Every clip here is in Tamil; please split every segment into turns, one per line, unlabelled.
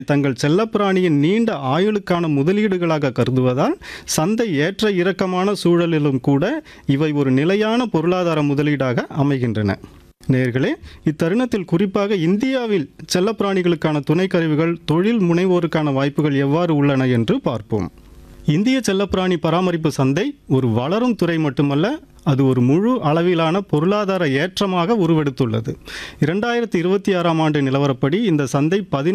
தங்கள் செல்லப்பிராணியின் நீண்ட ஆயுளுக்கான முதலீடுகளாக கருதுவதால் சந்தை ஏற்ற இறக்கமான சூழலிலும் கூட இவை ஒரு நிலையான பொருளாதார முதலீடாக அமைகின்றன. நேயர்களே, இத்தருணத்தில் குறிப்பாக இந்தியாவில் செல்லப்பிராணிகளுக்கான துணைக்கருவிகள், தொழில் முனைவோருக்கான வாய்ப்புகள் எவ்வாறு உள்ளன என்று பார்ப்போம். இந்திய செல்லப்பிராணி பராமரிப்பு சந்தை ஒரு வளரும் துறை மட்டுமல்ல, அது ஒரு முழு அளவிலான பொருளாதார ஏற்றமாக உருவெடுத்துள்ளது. 2026ஆம் ஆண்டு நிலவரப்படி இந்த சந்தை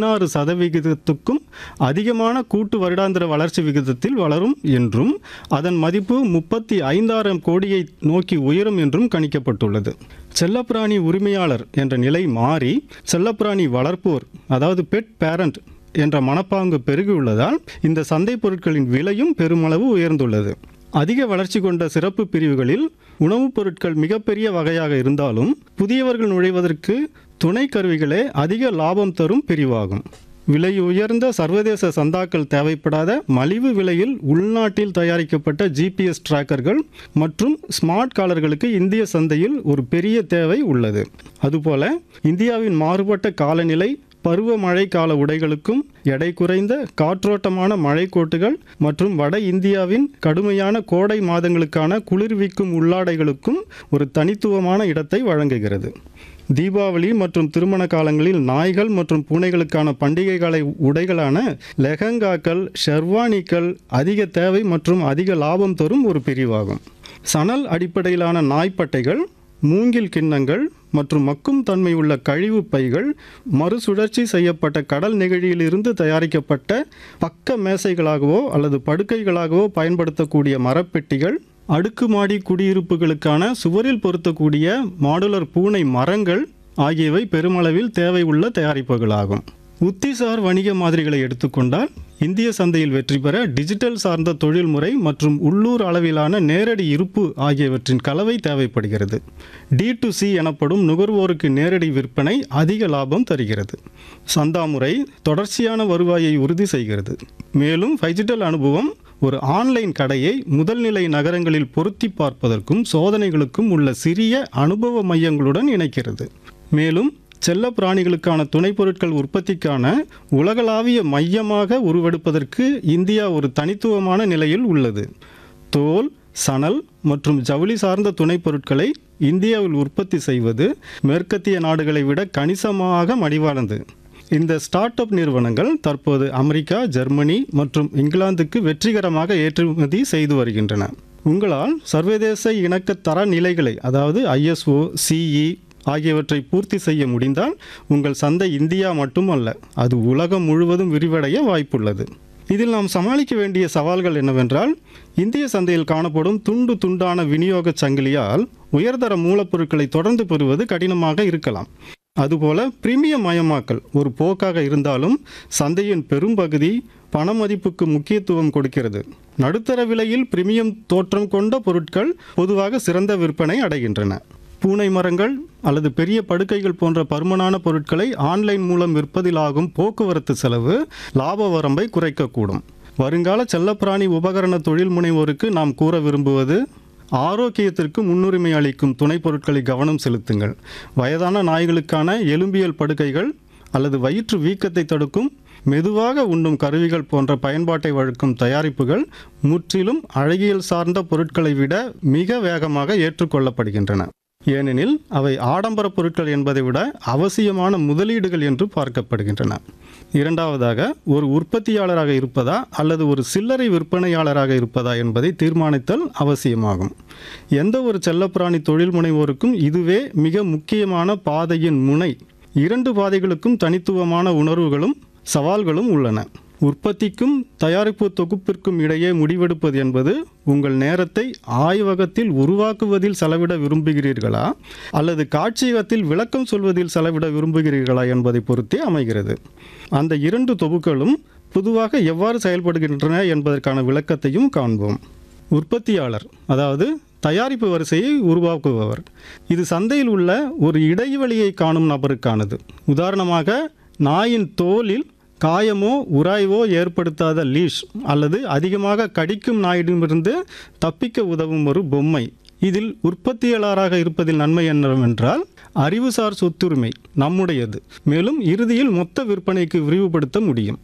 16% அதிகமான கூட்டு வருடாந்திர வளர்ச்சி விகிதத்தில் வளரும் என்றும், அதன் மதிப்பு 35,000 கோடியை நோக்கி உயரும் என்றும் கணிக்கப்பட்டுள்ளது. செல்லப்பிராணி உரிமையாளர் என்ற நிலை மாறி செல்லப்பிராணி வளர்ப்போர், அதாவது பெட் பேரண்ட் என்ற மனப்பாங்கு பெருகியுள்ளதால் இந்த சந்தை பொருட்களின் விலையும் பெருமளவு உயர்ந்துள்ளது. அதிக வளர்ச்சி கொண்ட சிறப்பு பிரிவுகளில் உணவுப் பொருட்கள் மிகப்பெரிய வகையாக இருந்தாலும் புதியவர்கள் நுழைவதற்கு துணை கருவிகளே அதிக லாபம் தரும் பிரிவாகும். விலை உயர்ந்த சர்வதேச சந்தாக்கள் தேவைப்படாத மலிவு விலையில் உள்நாட்டில் தயாரிக்கப்பட்ட GPS டிராக்கர்கள் மற்றும் ஸ்மார்ட் காலர்களுக்கு இந்திய சந்தையில் ஒரு பெரிய தேவை உள்ளது. அதுபோல இந்தியாவின் மாறுபட்ட காலநிலை, பருவமழை கால உடைகளுக்கும், எடை குறைந்த காற்றோட்டமான மழைக்கோட்டுகள் மற்றும் வட இந்தியாவின் கடுமையான கோடை மாதங்களுக்கான குளிர்விக்கும் உள்ளாடைகளுக்கும் ஒரு தனித்துவமான இடத்தை வழங்குகிறது. தீபாவளி மற்றும் திருமண காலங்களில் நாய்கள் மற்றும் பூனைகளுக்கான பண்டிகை கால உடைகளான லெஹங்காக்கள், ஷெர்வானிக்கள் அதிக தேவை மற்றும் அதிக லாபம் தரும் ஒரு பிரிவாகும். சணல் அடிப்படையிலான நாய்ப்பட்டைகள், மூங்கில் கிண்ணங்கள் மற்றும் மக்கும் தன்மை உள்ள கழிவு பைகள், மறுசுழற்சி செய்யப்பட்ட கடல் நெகிழியிலிருந்து தயாரிக்கப்பட்ட பக்க மேசைகளாகவோ அல்லது படுக்கைகளாகவோ பயன்படுத்தக்கூடிய மரப்பெட்டிகள், அடுக்குமாடி குடியிருப்புகளுக்கான சுவரில் பொருத்தக்கூடிய மாடுலர் பூனை மரங்கள் ஆகியவை பெருமளவில் தேவை உள்ள தயாரிப்புகளாகும். உத்திசார் வணிக மாதிரிகளை எடுத்துக்கொண்டால் இந்திய சந்தையில் வெற்றி பெற டிஜிட்டல் சார்ந்த தொழில்முறை மற்றும் உள்ளூர் அளவிலான நேரடி இருப்பு ஆகியவற்றின் கலவை தேவைப்படுகிறது. D2C எனப்படும் நுகர்வோருக்கு நேரடி விற்பனை அதிக லாபம் தருகிறது. சந்தா முறை தொடர்ச்சியான வருவாயை உறுதி செய்கிறது. மேலும் டிஜிட்டல் அனுபவம் ஒரு ஆன்லைன் கடையை முதல்நிலை நகரங்களில் பொருத்தி பார்ப்பதற்கும் சோதனைகளுக்கும் உள்ள சிறிய அனுபவ மையங்களுடன் இணைக்கிறது. மேலும் செல்ல பிராணிகளுக்கான துணை பொருட்கள் உற்பத்திக்கான உலகளாவிய மையமாக உருவெடுப்பதற்கு இந்தியா ஒரு தனித்துவமான நிலையில் உள்ளது. தோல், சணல் மற்றும் ஜவுளி சார்ந்த துணை பொருட்களை இந்தியாவில் உற்பத்தி செய்வது மேற்கத்திய நாடுகளை விட கணிசமாக மலிவானது. இந்த ஸ்டார்ட் அப் நிறுவனங்கள் தற்போது அமெரிக்கா, ஜெர்மனி மற்றும் இங்கிலாந்துக்கு வெற்றிகரமாக ஏற்றுமதி செய்து வருகின்றன. உங்களால் சர்வதேச இணக்க தர நிலைகளை, அதாவது ISO, CE ஆகியவற்றை பூர்த்தி செய்ய முடிந்தால் உங்கள் சந்தை இந்தியா மட்டுமல்ல, அது உலகம் முழுவதும் விரிவடைய வாய்ப்புள்ளது. இதில் நாம் சமாளிக்க வேண்டிய சவால்கள் என்னவென்றால், இந்திய சந்தையில் காணப்படும் துண்டு துண்டான விநியோக சங்கிலியால் உயர்தர மூலப்பொருட்களை தொடர்ந்து பெறுவது கடினமாக இருக்கலாம். அதுபோல பிரீமியம் மயமாக்கல் ஒரு போக்காக இருந்தாலும் சந்தையின் பெரும்பகுதி பண மதிப்புக்கு முக்கியத்துவம் கொடுக்கிறது. நடுத்தர விலையில் பிரீமியம் தோற்றம் கொண்ட பொருட்கள் பொதுவாக சிறந்த விற்பனை அடைகின்றன. பூனை மரங்கள் அல்லது பெரிய படுக்கைகள் போன்ற பருமனான பொருட்களை ஆன்லைன் மூலம் விற்பதிலாகும் போக்குவரத்து செலவு லாப வரம்பை குறைக்கக்கூடும். வருங்கால செல்லப்பிராணி உபகரண தொழில் முனைவோருக்கு நாம் கூற விரும்புவது, ஆரோக்கியத்திற்கு முன்னுரிமை அளிக்கும் துணை பொருட்களை கவனம் செலுத்துங்கள். வயதான நாய்களுக்கான எலும்பியல் படுக்கைகள் அல்லது வயிற்று வீக்கத்தை தடுக்கும் மெதுவாக உண்ணும் கருவிகள் போன்ற பயன்பாட்டை வழங்கும் தயாரிப்புகள் முற்றிலும் அழகியல் சார்ந்த பொருட்களை விட மிக வேகமாக ஏற்றுக்கொள்ளப்படுகின்றன. ஏனெனில் அவை ஆடம்பர பொருட்கள் என்பதை விட அவசியமான முதலீடுகள் என்று பார்க்கப்படுகின்றன. இரண்டாவதாக, ஒரு உற்பத்தியாளராக இருப்பதா அல்லது ஒரு சில்லறை விற்பனையாளராக இருப்பதா என்பதை தீர்மானித்தல் அவசியமாகும். எந்த ஒரு செல்லப்பிராணி தொழில் முனைவோருக்கும் இதுவே மிக முக்கியமான பாதையின் முனை. இரண்டு பாதைகளுக்கும் தனித்துவமான உணர்வுகளும் சவால்களும் உள்ளன. உற்பத்திக்கும் தயாரிப்பு தொகுப்பிற்கும் இடையே முடிவெடுப்பது என்பது உங்கள் நேரத்தை ஆய்வகத்தில் உருவாக்குவதில் செலவிட விரும்புகிறீர்களா அல்லது காட்சியகத்தில் விளக்கம் சொல்வதில் செலவிட விரும்புகிறீர்களா என்பதை பொறுத்தே அமைகிறது. அந்த இரண்டு தொகுப்புகளும் பொதுவாக எவ்வாறு செயல்படுகின்றன என்பதற்கான விளக்கத்தையும் காண்போம். உற்பத்தியாளர், அதாவது தயாரிப்பு வரிசையை உருவாக்குபவர், இது சந்தையில் உள்ள ஒரு இடைவெளியை காணும் நபருக்கானது. உதாரணமாக, நாயின் தோலில் காயமோ உராய்வோ ஏற்படுத்தாத லீஷ் அல்லது அதிகமாக கடிக்கும் நாயிடமிருந்து தப்பிக்க உதவும் ஒரு பொம்மை இதில் உற்பத்தியாளராக இருப்பதில் நன்மை என்னவென்றால் அறிவுசார் சொத்துரிமை நம்முடையது. மேலும் இறுதியில் மொத்த விற்பனைக்கு விரிவுபடுத்த முடியும்.